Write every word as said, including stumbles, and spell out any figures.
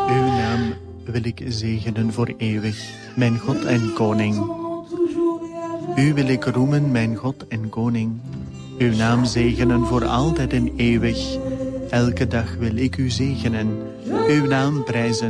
Uw naam wil ik zegenen voor eeuwig, mijn God en Koning. U wil ik roemen, mijn God en Koning. Uw naam zegenen voor altijd en eeuwig. Elke dag wil ik u zegenen, uw naam prijzen.